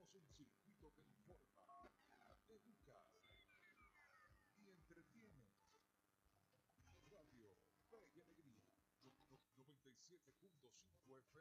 Somos un circuito que informa, educa y entretiene. Radio Fe y Alegría. 97.5 FM.